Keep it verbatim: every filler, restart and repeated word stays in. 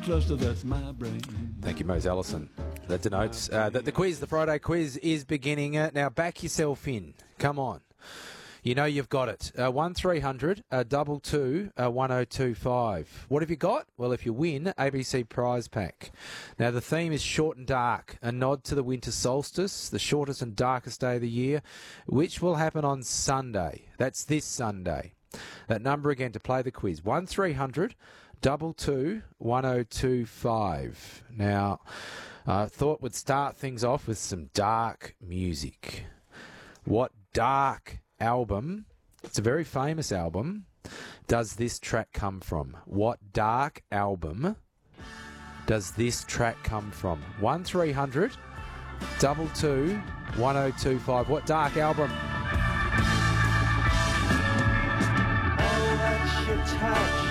cluster, that's my brain. Thank you, Mose Allison. That denotes uh, that the quiz, the Friday quiz, is beginning. Uh, now, back yourself in. Come on. You know you've got it. Uh, one three hundred, uh, double two, uh, one oh two five. What have you got? Well, if you win, A B C prize pack. Now, the theme is short and dark, a nod to the winter solstice, the shortest and darkest day of the year, which will happen on Sunday. That's this Sunday. That number again to play the quiz, one three hundred, double two, one oh two five. Now, I uh, thought we'd start things off with some dark music. What dark album, it's a very famous album, does this track come from? What dark album does this track come from? one three hundred, double two, one oh two five. What dark album? Oh, that's your touch.